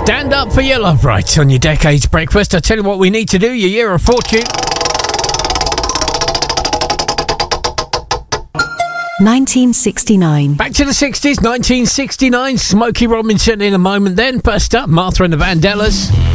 Stand up for your love rights on your Decades Breakfast. I tell you what we need to do, your Year of Fortune. 1969. Back to the 60s, 1969. Smokey Robinson in a moment then. First up, Martha and the Vandellas.